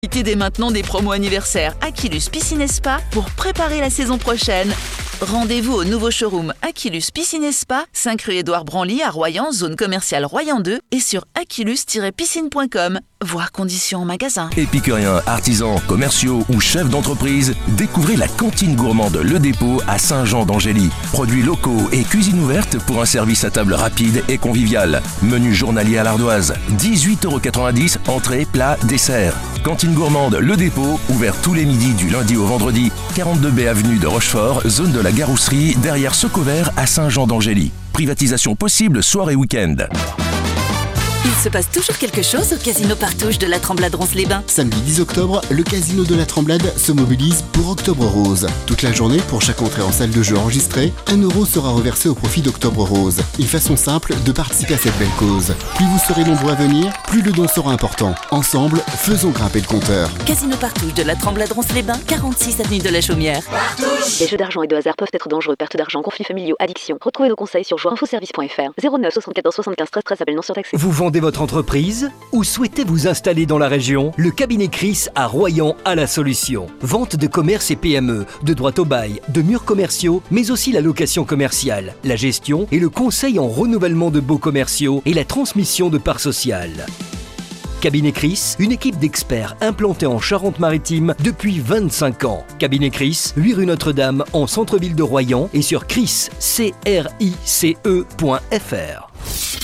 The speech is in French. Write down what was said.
Profitez dès maintenant des promos anniversaires Aquilus Piscine et Spa pour préparer la saison prochaine. Rendez-vous au nouveau showroom Aquilus Piscine et Spa, 5 rue Édouard Branly à Royan, zone commerciale Royan 2 et sur aquilus-piscine.com. Voir conditions en magasin. Épicuriens, artisans, commerciaux ou chefs d'entreprise, découvrez la cantine gourmande Le Dépôt à Saint-Jean-d'Angély. Produits locaux et cuisine ouverte pour un service à table rapide et convivial. Menu journalier à l'ardoise, 18,90 €, entrée, plat, dessert. Cantine gourmande Le Dépôt, ouvert tous les midis du lundi au vendredi. 42B avenue de Rochefort, zone de la Garousserie, derrière Secovert à Saint-Jean-d'Angély. Privatisation possible soir et week-end. Il se passe toujours quelque chose au Casino Partouche de la Tremblade-Ronce-les-Bains. Samedi 10 octobre, le Casino de la Tremblade se mobilise pour Octobre Rose. Toute la journée, pour chaque entrée en salle de jeu enregistrée, 1 € sera reversé au profit d'Octobre Rose. Une façon simple de participer à cette belle cause. Plus vous serez nombreux à venir, plus le don sera important. Ensemble, faisons grimper le compteur. Casino Partouche de la Tremblade-Ronce-les-Bains, 46 avenue de la Chaumière. Partouche. Les jeux d'argent et de hasard peuvent être dangereux. Perte d'argent, conflits familiaux, addiction. Retrouvez nos conseils sur joueurinfoservice.fr. 09 74 75 13 13. Appel non surtaxé. Vous vendez votre entreprise ou souhaitez vous installer dans la région? Le cabinet Chris à Royan a la solution. Vente de commerce et PME, de droit au bail, de murs commerciaux, mais aussi la location commerciale, la gestion et le conseil en renouvellement de baux commerciaux et la transmission de parts sociales. Cabinet Chris, une équipe d'experts implantés en Charente-Maritime depuis 25 ans. Cabinet Chris, 8 rue Notre-Dame en centre-ville de Royan et sur chrisce.fr.